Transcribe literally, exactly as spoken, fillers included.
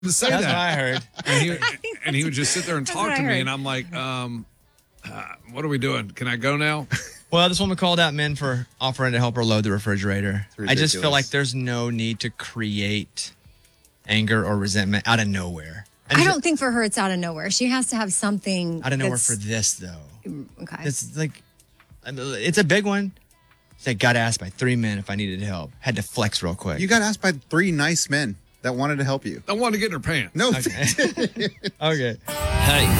to say That's that. what I heard. And he, and he would just sit there and That's talk what to I me, heard. and I'm like, um, uh, what are we doing? Can I go now? Well, this woman called out men for offering to help her load the refrigerator. I just feel ridiculous. like there's no need to create anger or resentment out of nowhere. And I it's- don't think for her it's out of nowhere. She has to have something out of nowhere that's- for this though. Okay. It's like it's a big one. I got asked by three men if I needed help. Had to flex real quick. You got asked by three nice men that wanted to help you. I wanted to get in her pants. No. Okay. Okay. Hey,